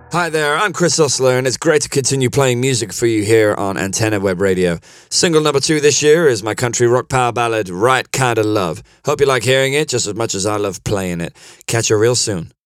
Hi there, I'm Chris Usler, and it's great to continue playing music for you here on Antenna Web Radio. Single number 2 this year is my country rock power ballad, Right Kinda Love. Hope you like hearing it just as much as I love playing it. Catch you real soon.